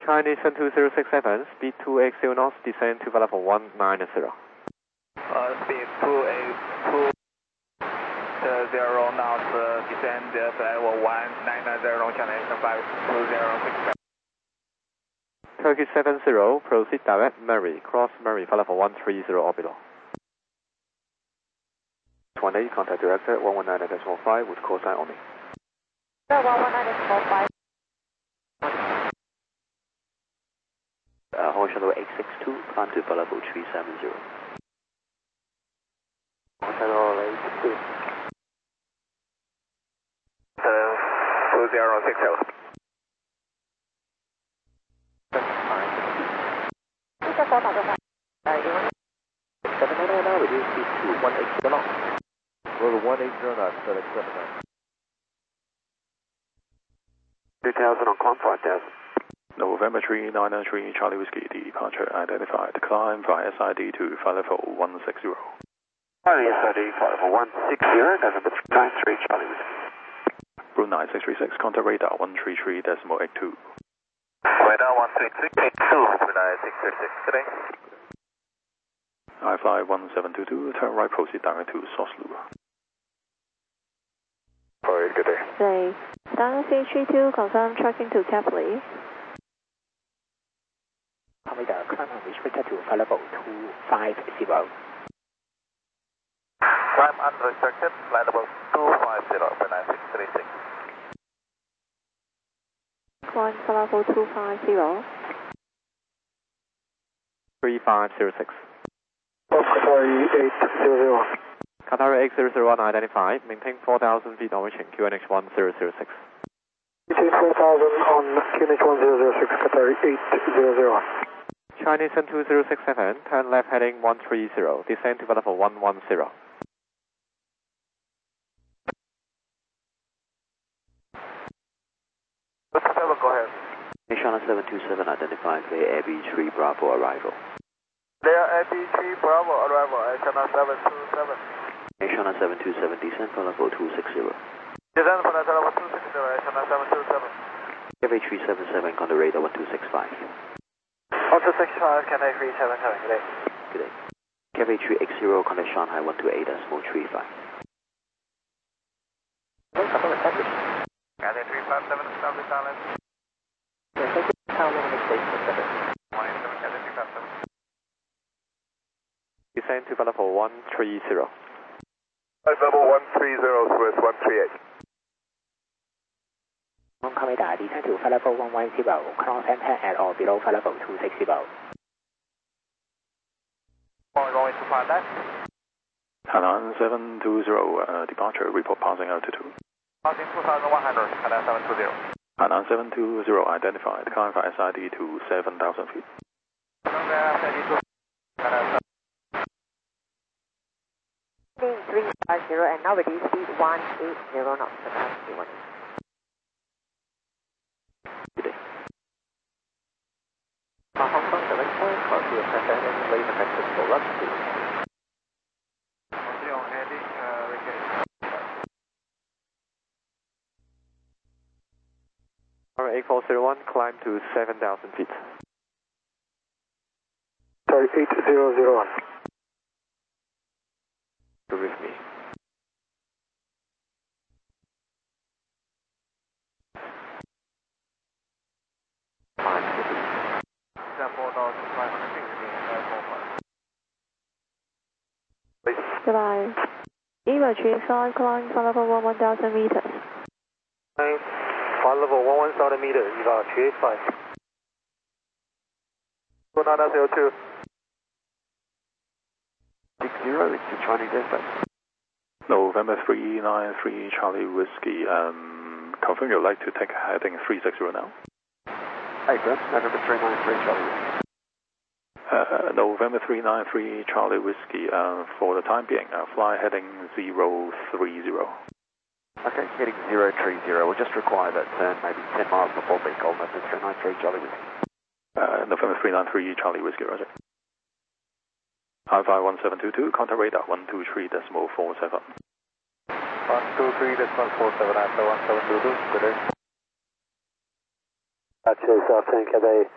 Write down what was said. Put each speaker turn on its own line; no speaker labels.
Chinese 22067, speed 280 knots, descend to level 190.
Speed 280 knots, descend level 190, China 52067.
Turkish 70, proceed direct Mary, cross Mary for level 130 orbital. 20, contact director 119.5 with call sign only.
119.5.
Horizontal 862, climb to level 370.
Horizontal 862.
2060.
Reduce speed to 180 knots.
Level 180 knots, FedEx 79.
2000 on climb 5000.
November 393 Charlie Whiskey, departure identified. Climb via SID to flight level 160.
Charlie SID, flight level 160, November 393 Charlie Whiskey.
Route 9636, contact radar 133.82.
Radar 133.82, 9636, good day.
I fly 1722, turn right, proceed direct to Source Loop.
Alright, good day.
Say, Star C32, confirm tracking to Capley.
Radar, climb unrestricted to flight level 250.
Climb unrestricted, flight level 250, 9636.
Climb for level 250.
3506.
Qatari 800.
Qatar 8001 identified, maintain 4000 feet on reaching QNH 1006.
Maintain 4000 on QNH 1006, Qatari 800.
Chinese 22067, turn left heading 130, descend to level 110.
Go ahead.
China 727 identified, clear AB3 Bravo arrival.
There AB3 Bravo arrival at China 727.
China 727 descend for level 260.
Descend for level 260 at China 727.
KV377 on the radar 1265.
1265, China 377, good day.
Good day. KV380 contact Shanghai 128.35.
Cathay 357, establish silence.
How long will it take for
187, Cathay 357.
Descend to level 130.
Level 130, Swiss 138.
Hong Kong radar, descend to flight level 110, cross and head at or below flight level 260.
Going to find that.
Hainan 720, departure, report passing altitude.
Passing 2100, Hainan 720.
Hainan 720 identified, climb via SID to 7,000 feet.
Being 350 and now reduce speed 180 knots, capacity 180.
Good day.
Hong Kong 7 call to SFN and lane affected for run speed. Alright, 8401, climb to 7,000 feet.
Sorry, 8001.
You're with me.
Goodbye. Eva 35, climb for level 1000 meters.
Flight level 11,000 meters, Eva 385.
4902.
60, it's the Chinese airspace.
November 393 Charlie Whiskey, confirm you'd like to take heading 360 now.
Hey, Brent, November 393 Charlie Whiskey.
November 393 Charlie Whiskey, for the time being, fly heading 030.
Okay, heading 030. We'll just require that turn maybe 10 miles before being called November 393 Charlie Whiskey.
November 393 Charlie Whiskey, roger. Hi-Fi 1722, contact radar 123.47.
123.47, after 1722, good day.
Chase 10 Quebec.